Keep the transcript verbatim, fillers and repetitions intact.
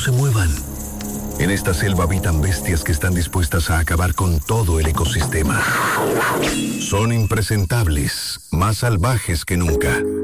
se muevan. En esta selva habitan bestias que están dispuestas a acabar con todo el ecosistema. Son impresentables, más salvajes que nunca.